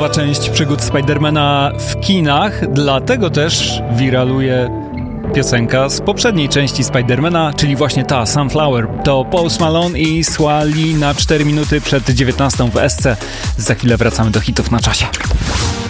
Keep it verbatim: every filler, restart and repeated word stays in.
nowa część przygód Spidermana w kinach, dlatego też wiraluje piosenka z poprzedniej części Spidermana, czyli właśnie ta, Sunflower. To Post Malone i Swali na cztery minuty przed dziewiętnastą w Esce. Za chwilę wracamy do hitów na czasie.